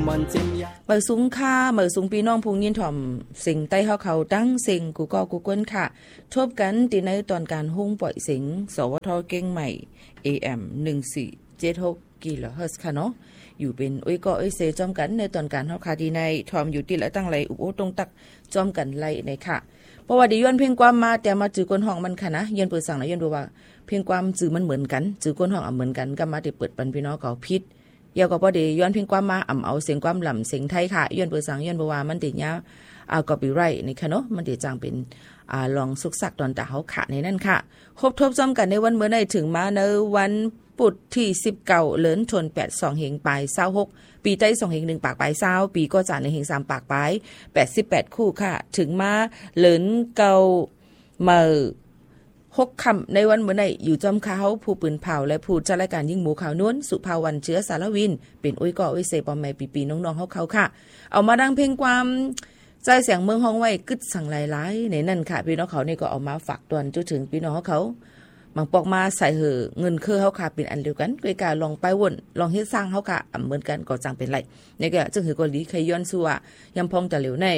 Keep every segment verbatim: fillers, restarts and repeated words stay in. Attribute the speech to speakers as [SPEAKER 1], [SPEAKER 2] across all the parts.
[SPEAKER 1] เปิดสูงค่าเมื่อสูงพี่น้องพุงยินถ่อมสิ่งใต้เฮาเขาตั้งสิ่งกูก็กูกวนค่ะทบกันที่ในตอนการหุ้งปล่อยสิงสวทเก่งใหม่ เอ เอ็ม หนึ่งสี่เจ็ดหก กิโลเฮิรตซ์ค่ะเนาะอยู่เป็นอ้อยก็อ้อยเซจอมกันในตอนการเฮาคาดีในทอมอยู่ที่ละตั้งไรอุโอตรงตักจอมกันไรในค่ะเพราะว่าดิย้อนเพียงความมาแต่มาจื้อก้นห้องมันค่ะนะย้อนเปิดสั่งนะย้อนดูว่าเพียงความจื้อมันเหมือนกันจื้อก้นห้องอ่ะเหมือนกันก็มาได้เปิดปันพี่น้องเขาผิดเยาก็บ่ได้ย้อนเพียงความมาอ่ำเอาเสียงความหล่ำเสียงไทยค่ะย้อนเปิดสั่งย้อนบ่ว่ามันติยาอ่าคอปี้ไรท์นี่ค่ะเนาะมันติจังเป็นอ่าลองสุกสักตอนตาเฮาค่ะในนั้นค่ะครบทบซ้อมกันในวันเมื่อใดถึงมาในวันปุดที่สิบเก้าเลินชนแปดสิบสองเฮงปลายยี่สิบหกปีใต้สองเฮงหนึ่งปากปลายยี่สิบปีก็จานในเฮงสามปากปลายแปดสิบแปดคู่ค่ะถึงมาเลินเก่าเมื่อหกคำในวันเมื่อไหร่อยู่จอมเขาผู้ปืนเผาและผู้จัดรายการยิ่งหมูขาวนวลสุภาวันเชื้อสารวินเป็นอุ้ยก่ออุ้ยเซปอมแม่ปีปีน้องๆเขาเขาค่ะเอามาดังเพลงความใจเสียงเมืองห้องไว้กึดสั่งหลายๆในนั่นค่ะพี่น้องเขานี่ก็เอามาฝากตอนจนถึงพี่น้องเขาบางปอกมาใส่เหอเงินคือเขาค่ะเป็นอันเดียวกันด้วยการลองไปวนลองเฮ็ดสร้างเขาค่ะเหมือนกันก็จังเป็นไรนี่ก็จึงหือก็ลีใครย้อนซัวยำพองตะเหลวใน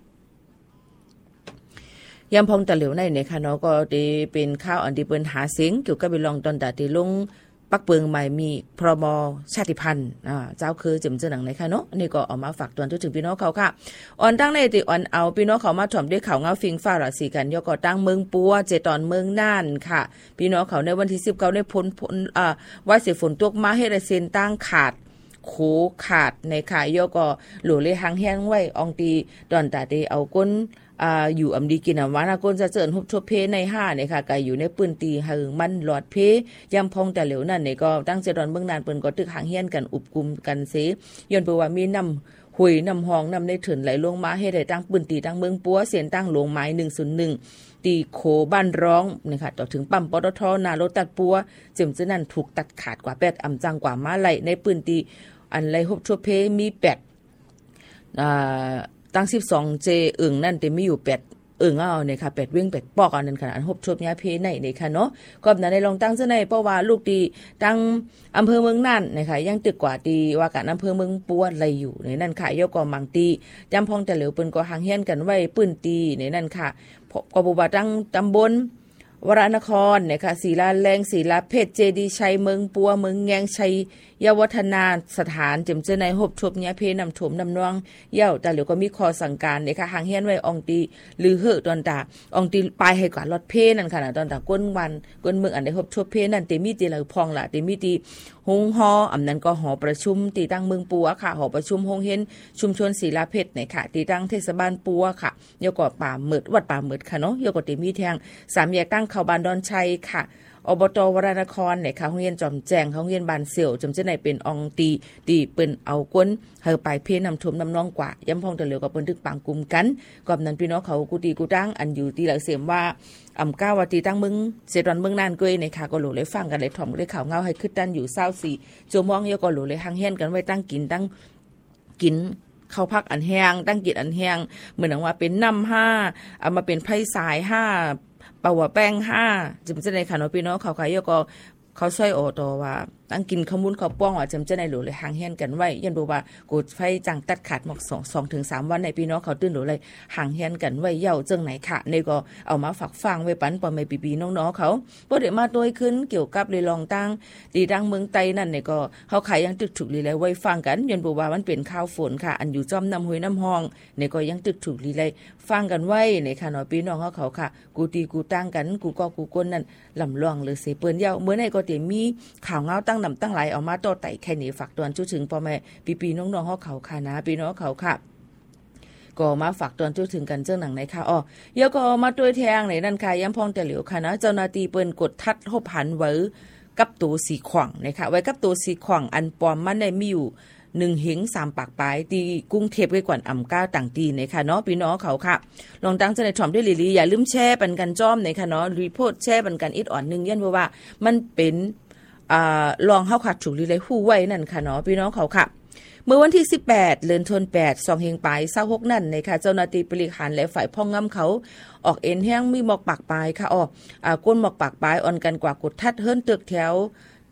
[SPEAKER 1] ยำพองตะเหลวในเนี่ยค่ะเนาะก็ได้เป็นข้าวอันที่เปิ้นหาเสียงเกี่ยวกับไปลองตอนตาที่ลงปักเปิงใหม่มีพรบชาติพันธุ์อ่าเจ้าคือจิ๋มเจอหนังในค่ะเนาะนี่ก็เอามาฝากตอนถึงพี่น้องเขาค่ะอ่อนตั้งในติอ่อนเอาพี่น้องเขามาถ่อมด้วยข่าวเงาฟิงฟ้าราศีกันยก็ตั้งเมืองปัวเจตอนเมืองน่านค่ะพี่น้องเขาในวันที่สิบเก้าได้พ้นพ้นอ่าว่าเสียฝนตกมาให้ได้เซ็นตั้งขาดโขขาดในค่ะยก็หลูเลยหางแห้งไว้อองตีตอนตาเตเอาก้นอ่าอยู่อำดีกินอำวานะก้นจะเจิญฮบทบเพในห้าเนี่ยค่ะก็อยู่ในปืนตีหึงมันหลอดเพยำพองแต่เหลวนั่นเนี่ยก็ตั้งเจดอนเมืองนานเปิ้นก็ตึกหางเฮียนกันอุบกุมกันเสย้อนเปว่ามีน้ำหุยน้ำหองน้ำในเถินไหลลงมาให้ได้ตั้งปืนตีตั้งเมืองปัวเสียนตั้งหลวงไม้หนึ่งศูนย์หนึ่งตีโขบ้านร้องนี่ค่ะต่อถึงปั๊มปตทนาโรตัดปัวจิ๋มจะนั่นถูกตัดขาดกว่าแปดอำจังกว่ามาไหลในปืนตีอันไรฮบทบเพมีแปดอ่าตั้งสิบสองเจอึ่งนั่นแต่มีอยู่แปดเอิงเอาเนี่ยค่ะแปดเว้งแปดปอกอันนั้นค่ะอันฮบชบยาเพในนี่ค่ะเนาะก็นั้นได้ลองตั้งซะในเพราะว่าลูกตีตั้งอำเภอเมืองนั่นนะคะยังตึกกว่าตีว่าการอำเภอเมืองปัวอะไรอยู่ในนั่นค่ะยกก็มังตีจำพองแต่เหลวเปิ้นก็หางเฮียนกันไว้ปื้นตีในนั่นค่ะก็บ่ว่าตั้งตำบลวรนครเนี่ยค่ะศรีลาแรงศรีลาเพชรเจดีชัยเมืองปัวเมืองแงงชัยยวัฒนาสถานจิ๋มเจในหบทบเนี่ยเพนำถมนำนองเย่าแต่เหลียวก็มีคอสั่งการเนี่ยค่ะหางเฮียนไว้อองตีหรือเหอะตอนตาอองตีปลายให้กว่ารถเพนั่นค่ะตอนตาก้นวันก้นเมืองอันได้หบทบเพนั่นเตมีตีเหลือพองล่ะเตมีตีหงฮออำนั้นก็หอประชุมตีตั้งเมืองปัวค่ะหอประชุมหงเฮียนชุมชนศรีลาเพชรเนี่ยค่ะตีตั้งเทศบาลปัวค่ะยกก็ป่าหมืดวัดป่าหมืดค่ะเนาะยกก็เตมีแทงสามแยกตั้งเข้าบ้านดอนชัยค่ะอบตวรนครเนี่ยค่ะโรงเรียนจอมแจงโรงเรียนบ้านเสี่ยวจำเจไหนเป็นองตีตีเปิ้นเอาก้นเฮาไปเพนำถมนำน้องกว่าย้ำพองตะเหลียวกับเปิ้นทึกปางกลุ่มกันกอบนั้นพี่น้องเขากูตีกูตั้งอันอยู่ตีหลักเสียมว่าอำก้าวว่าตีตั้งมึงเสดอนเมืองนานก้อยเนี่ยค่ะก็โหลเลยฟังกันเลยถ่อมเลยข่าวเงาให้ขึ้นดันอยู่เศร้าสี่โจมองเยอะก็โหลเลยหางเฮียนกันไว้ตั้งกินตั้งกินเข้าพักอันแห้งตั้งกินอันแห้งเหมือนว่าเป็นน้ำห้าเอามาเป็นไผ่สายห้าเป่าแป้งห้าจิ๋มจะในค่ะเนาะพี่น้องเขาขายก็เขาช่วยโอตว่าตั้งกินขมุนเขาป้องว่าจิ๋มจะในหลูเลยหางเฮียนกันไว้ยันบอกว่ากูไฟจังตัดขาดหมอกสองสองถึงสามวันในพี่น้องเขาตื่นหลูเลยหางเฮียนกันไว้เย่าจังไหนค่ะนี่ก็เอามาฝากฟังไว้ปันปอไม่ปีปีน้องๆเขาพอเดี๋ยวมาตัวขึ้นเกี่ยวกับเลยลองตั้งดีดังเมืองไต้นั่นเนี่ยก็เขาขายยังตึกถูกลีเลยไว้ฟังกันยันบอกว่ามันเป็นข้าวฝนค่ะอันอยู่จอมน้ำห้วยน้ำห้องเนี่ยก็ยังตึกถูกลีเลยฟังกันไว้ในค่ะเนาะพี่น้องเขาเขาค่ะกูตีกูตั้งกันกูก็กูก้นนั่นลำลองหรือเสเปิ้นเย่าเมื่อไหร่ก็เดี๋ยวมีข่าวเงาตั้งนำตั้งหลายเอามาต่อไต่แค่นี้ฝากตอนจุดถึงพ่อแม่ปีปีน้องๆเขาเขาค่ะนะพี่น้องเขาค่ะก็มาฝากตอนจุดถึงกันเจ้าหนังในค่ะอ๋อเดี๋ยวก็มาด้วยแทงในนั่นค่ะย้ำพองแต่เหลียวค่ะนะเจ้าหน้าที่เปิ้นกดทัดหบหันไว้กับตัวสีขวางนะคะไว้กับตัวสีขวางอันปลอมมันได้มีอยู่หนึ่งเฮงสามปากปลายตีกุ้งเทปไว้ก่อนอ่ำก้าวต่างตีในค่ะเนาะพี่น้องเขาค่ะลองตั้งใจในถ่อมด้วยลีลีอย่าลืมแชร์ปันกันจ้อมในค่ะเนาะรีโพสต์แชร์ปันกันอิดอ่อนนึงยันว่ามันเป็นอ่าลองเฮาขัดถูกลีเลยฮู้ไว้นั่นค่ะเนาะพี่น้องเขาค่ะเมื่อวันที่สิบแปดเดือนธันวาคมแปด สองเฮงปลายยี่สิบหกนั่นนะคะเจ้าหน้าที่บริหารและฝ่ายพ่องงำเขาออกเอ็นแห้งมีหมอกปากปลายค่ะอ๋ออ่าก้นหมอกปากปลายอ่อนกันกว่ากดทัดเฮิรนตึกแถว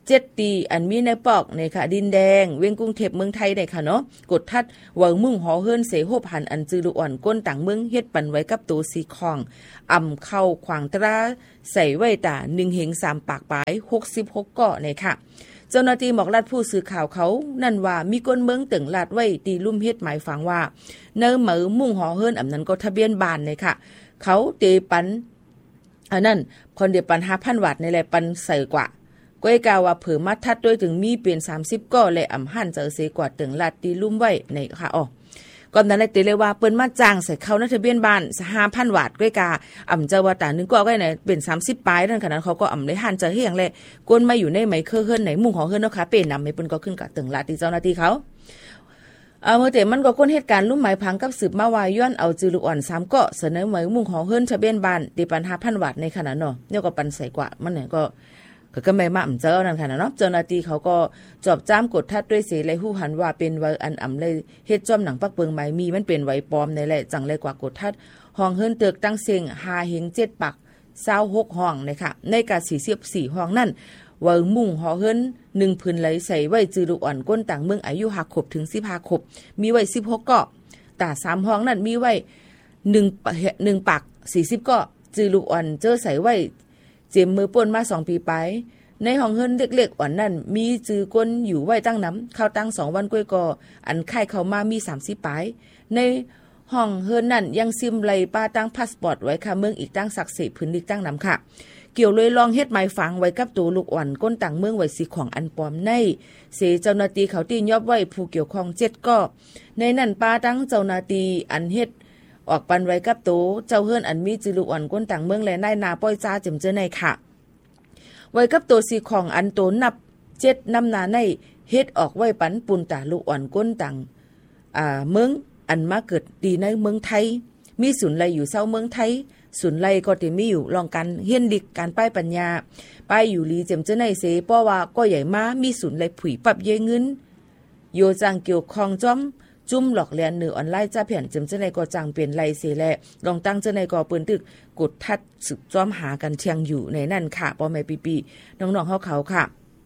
[SPEAKER 1] เจ็ดตีอันมีในปอกเนี่ยค่ะดินแดงเวียงกรุงเทพเมืองไทยได้ค่ะเนาะกดทัดเวิงมุ่งหอเฮิรนเสโหพันอันจือลุอ่อนก้นต่างเมืองเฮ็ดปันไว้กับตัวสีของอ่ำเข้าขวางตราใส่ไว้ตาหนึ่งเหงสามปากปลายหกสิบหกเกาะเนี่ยค่ะเจ้าหน้าที่บอกรัฐผู้สื่อข่าวเขานั่นว่ามีก้นเมืองตึงลาดไว้ตีลุ่มเฮ็ดหมายฟังว่าเนื้อเหมือมุ่งหอเฮิรนอำนั้นก็ทะเบียนบานเลยค่ะเขาเตปันอันนั้นคนเดียวปันห้าพันวัตต์ในแหละปันใส่กว่าก้อยกาวว่าเผือมัดทัดด้วยถึงมีเป็นสามสิบก้อและอ่ำหั่นเจอเสกว่าตึงลาดตีลุ่มไว้ในค่ะอ๋อก่อนนั้นเลยตีเลยว่าเปิ้นมาจ้างใส่เขาในทะเบียนบ้านห้าพันวัตต์ก้อยกาอ่ำเจอว่าตานึงก็ก้อยไหนเป็นสามสิบปลายนั่นขนาดเขาก็อ่ำเลยหั่นเจอเฮียงเลยก้นมาอยู่ในไหมเคอเฮิรนไหนมุ่งหอเฮิรนเนาะค่ะเป็นนำไม่เปิ้นก็ขึ้นกับตึงลาดตีเจ้าหน้าที่เขาเอาเมื่อแต่มันก็ก้นเหตุการณ์ลุ่มหมายพังกับสืบมาวาย้อนเอาจือลูกอ่อนสามเกาะเสนอหมายมุ่งหอเฮิรนทะเบียนบ้านตีปันห้าพันวัตต์ในขณะเนาะเนี่ยก็ปันใส่กว่ามันเนี่ยก็ก็ก็ไม่มาอ่ำเจ้านั่นค่ะเนาะเจ้าหน้าที่เขาก็จอบจ้ามกดทัดด้วยเสเลยหู้หันว่าเป็นไว้อันอ่ำเลยเฮ็ดจ้อมหนังปักเปิงไม้มีมันเป็นไว้ปลอมในแหละจังเลยกว่ากดทัดห้องเฮิรนเตึกตั้งเสียงหาเฮงเจ็ดปักเศร้าหกห้องนะคะในกาสี่สิบสี่ห้องนั่นเวิงมุ่งหอเฮิรนหนึ่งพื้นไหลใส่ไว้จือลูกอ่อนก้นต่างเมืองอายุห้าขวบถึงสิบห้าขวบมีไว้สิบหกเกาะตาสามห้องนั่นมีไว้หนึ่งหนึ่งปักสี่สิบเกาะจือลูกอ่อนเจอใส่ไว้เจ็มมือป่นมาสองปีไปในห้องเฮิรนเล็กๆอ่อนนั่นมีจือก้นอยู่ไว้ตั้งน้ำเข้าตั้งสองวันก้อยกออันไข่เขามามีสามสิบปลายในห้องเฮิรนนั่นยังซิมไหลป้าตั้งพาสปอร์ตไว้ค่ะเมืองอีกตั้งศักดิ์สิทธิ์พื้นดิกตั้งน้ำค่ะเกี่ยวเลยลองเฮ็ดหมายฝังไว้กับตัวลูกอ่อนก้นต่างเมืองไว้สีของอันปลอมในเสเจ้าหน้าที่เขาตียอบไว้ผู้เกี่ยวข้องเจ็ดก็ในนั่นป้าตั้งเจ้าหน้าที่อันเฮ็ดออกปันไว้กับตัวเจ้าเฮิรนอันมีจือลูกอ่อนก้นต่างเมืองและนายนาป้อยจ้าเจิมเจอในค่ะไว้กับตัวสีของอันโตนับเจ็ดนำนาในเฮ็ดออกไว้ปันปุนตาลูกอ่อนก้นต่างอ่าเมืองอันมาเกิดดีในเมืองไทยมีศูนย์ไรอยู่เศร้าเมืองไทยศูนย์ไรก็ที่มีอยู่ลองกันเฮียนดิกการป้ายปัญญาป้ายอยู่ลีเจมเจในเสเพราะว่าก็ใหญ่มามีศูนย์ไรผุยปรับเยเงินโยจังเกี่ยวข้องจ้อมจุ่มหลอกเลียนเหนือออนไลน์จ้าเพียนเจมเจในก็จังเป็นไรเสแลลองตั้งเจในก็ปืนตึกกดทัดสืบจ้อมหากันเทียงอยู่ในนั่นค่ะปอแม่ปีปีน้องๆเขาเขาค่ะ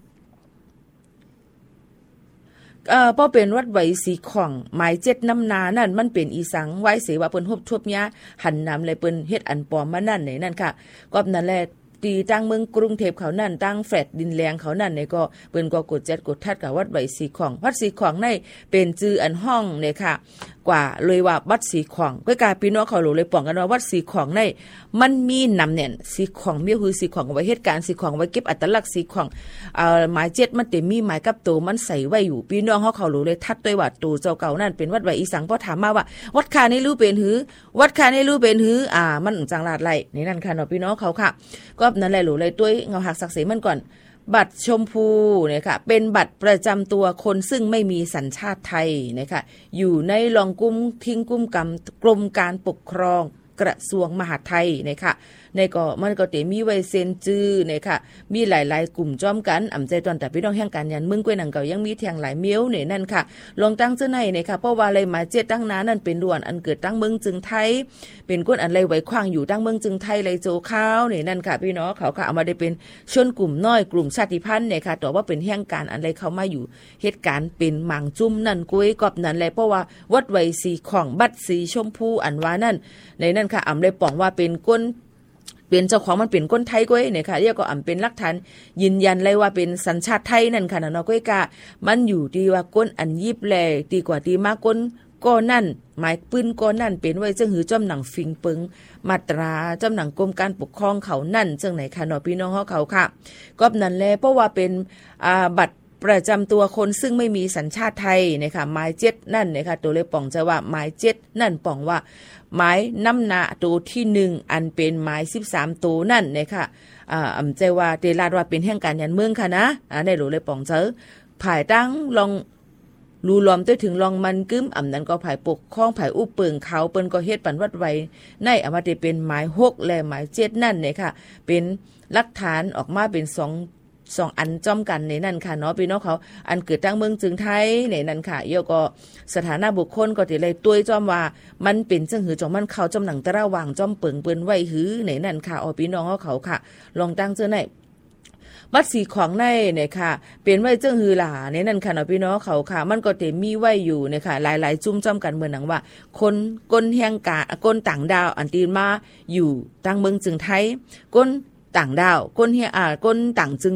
[SPEAKER 1] เอ่อป้อเป็นวัดไว้สีของหมายเจ็ดน้ำนานั่นมันเป็นอีสังไว้เสว่าเปิ้นฮบทบยะหันน้ำเลยเปิ้นเฮ็ดอันปลอมมานั่นนี่นั่นค่ะก็นั่นแหละตีตั้งเมืองกรุงเทพเขานั่นตั้งแฟลตดินแรงเขานั่นเนี่ยก็เปิ้นก็กดแจ็ดกดทัดกับวัดไว้สีของวัดสีของในเป็นจื่ออันห้องเนี่ยค่ะกว่าเลยว่าวัดสีของก็กลายพี่น้องเขารู้เลยป้องกันว่าวัดสีของในมันมีนำแน่นสีของมีคือสีของไว้เหตุการณ์สีของไว้เก็บอัตลักษณ์สีของเอ่อหมายเจ็ดมันเต็มมีหมายกับตัวมันใส่ไว้อยู่พี่น้องเขาเขารู้เลยทัดด้วยว่าตัวเจ้าเก่านั่นเป็นวัดไว้อีสังพอถามมาว่าวัดคาในรู้เป็นหือวัดคาในรู้เป็นหืออ่ามันจังลาดไหลนี่นั่นค่ะเนาะพี่น้องเขาค่ะก็นั่นแหละรู้เลยตัวเงาหักศักดิ์ศรีมันก่อนบัตรชมพูเนี่ยค่ะเป็นบัตรประจำตัวคนซึ่งไม่มีสัญชาติไทยนะคะอยู่ในรองกุ้มทิ้งกุ้มกำกรมการปกครองกระทรวงมหาดไทยนะคะในก็มันก็เตมีไว้เซ็นจื้อนะคะมีหลายๆกลุ่มจ้อมกันอ่ำใจตอนแต่พี่น้องแห่งการยันเมืองกวยหนังเก่ายังมีแทงหลายเมี้ยวเนี่ยนั่นค่ะลองตั้งเจ้าในนะคะเพราะว่าอะไรหมายเจ็ดตั้งนานั่นเป็นด่วนอันเกิดตั้งเมืองจึงไทยเป็นก้นอันไรไว้ขวางอยู่ตั้งเมืองจึงไทยไรโจข้าวเนี่ยนั่นค่ะพี่น้องเขาค่ะเอามาได้เป็นชนกลุ่มน้อยกลุ่มชาติพันธุ์เนี่ยค่ะแต่ว่าเป็นแห่งการอันไรเขามาอยู่เหตุการณ์เป็นหมางจุ่มนั่นกวยกอบนั่นแหละเพราะว่าวัดไว้สีของบัตรสีชมพูอันว่านั่นในนั่นค่ะอ่ำเลยป้องว่าเป็นก้นเป็นเจ้าของมันเป็นคนไทยก้อยเนี่ยค่ะเรียกก็อ่ำเป็นหลักฐานยืนยันเลยว่าเป็นสัญชาติไทยนั่นค่ะเนาะก้อยกะมันอยู่ที่ว่าก้นอันยิบแลดีกว่าที่มาก้นก็นั่นหมายปืนก็นั่นเป็นไว้จึงหือจ้อมหนังฟิงปึงมาตราจ้อมหนังกรมการปกครองเขานั่นจึงไหนค่ะเนาะพี่น้องเขาเขาค่ะก็นั่นแหละเพราะว่าเป็นอ่าบัตรประจำตัวคนซึ่งไม่มีสัญชาติไทยนะคะหมายเจ็ดนั่นนะคะตัวเลยป่องจะว่าหมายเจ็ดนั่นป่องว่าหมายน้ำหนาตัวที่หนึ่งอันเป็นหมายสิบสามตัวนั่นนะคะอ่าอำใจว่าเตลาดว่าเป็นแห่งการยันเมืองค่ะนะอ่าได้รู้เลยป่องเจอภายตั้งลองรูล้อมด้วยถึงลองมันกึ้มอำนั้นก็ภายปกครองภายอุปเปิงเขาเปิ้นก็เฮ็ดปันวัดไว้ในอมาได้เป็นหมายหกและหมายเจ็ดนั่นเนี่ยค่ะเป็นหลักฐานออกมาเป็นสองสองอันจ้อมกันในนั่นค่ะเนาะพี่น้องเขาอันเกิดตั้งเมืองจึงไทยในนั่นค่ะเยอะก็สถานะบุคคลก็ติเลยตุ้ยจ้อมว่ามันเป็นจังหือจองมันเขาจำหนังตะระหว่างจ้อมเปิงเปิ้นไว้หือในนั่นค่ะอ๋อพี่น้องเขาเขาค่ะลองตั้งเจอไหนวัดสีของในเนี่ยค่ะเป็นไว้เจิ้งฮือหลาเนี่ยนั่นค่ะเนาะพี่น้องเขาค่ะมันก็เต็มมีไว้อยู่เนี่ยค่ะหลายๆจุ่มจ้อมกันเหมือนหนังว่าคนก้นแห่งกาก้นต่างดาวอันตีนมาอยู่ต่างเมืองจึงไทยก้นต่างดาวก้นเฮียอ่าก้นต่างจึง